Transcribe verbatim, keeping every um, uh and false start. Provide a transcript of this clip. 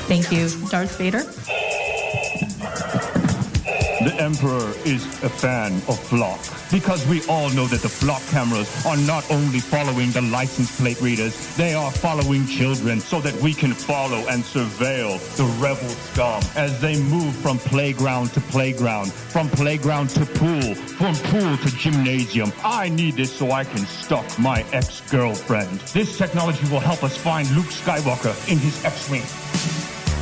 Thank you. Darth Vader? The Emperor is a fan of Flock, because we all know that the Flock cameras are not only following the license plate readers, they are following children so that we can follow and surveil the rebel scum as they move from playground to playground, from playground to pool, from pool to gymnasium. I need this so I can stalk my ex-girlfriend. This technology will help us find Luke Skywalker in his X-Wing.